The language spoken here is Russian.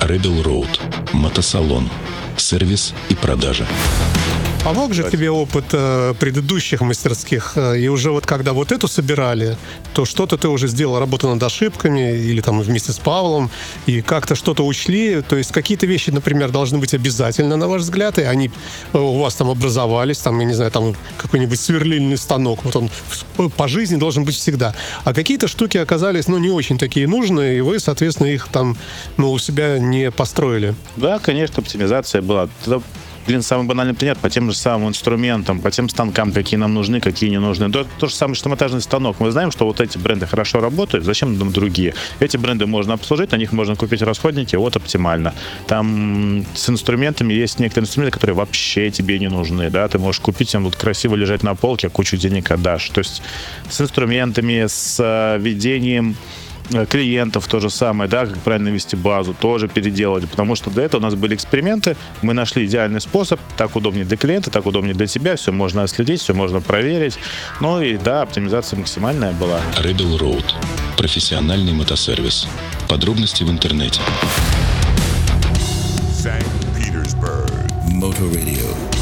Rebel Road. Мотосалон. Сервис и продажа. Помог же тебе опыт предыдущих мастерских? И уже вот когда вот эту собирали, то что-то ты уже сделал, работу над ошибками, или там вместе с Павлом, и как-то что-то учли? То есть какие-то вещи, например, должны быть обязательно, на ваш взгляд, и они у вас там образовались, там, я не знаю, там какой-нибудь сверлильный станок, вот он по жизни должен быть всегда. А какие-то штуки оказались, не очень такие нужные, и вы, соответственно, их там, у себя не построили. Да, конечно, оптимизация была. Самый банальный пример по тем же самым инструментам, по тем станкам, какие нам нужны, какие не нужны. То же самое, что монтажный станок. Мы знаем, что вот эти бренды хорошо работают, зачем нам другие? Эти бренды можно обслужить, на них можно купить расходники, вот оптимально. Там с инструментами есть некоторые инструменты, которые вообще тебе не нужны, да, ты можешь купить, им будут красиво лежать на полке, а кучу денег отдашь. То есть с инструментами, с ведением клиентов то же самое, да, как правильно вести базу, тоже переделали, потому что до этого у нас были эксперименты, мы нашли идеальный способ, так удобнее для клиента, так удобнее для тебя, все можно отследить, все можно проверить, и да, оптимизация максимальная была. Rebel Road. Профессиональный мотосервис. Подробности в интернете. Motor Radio.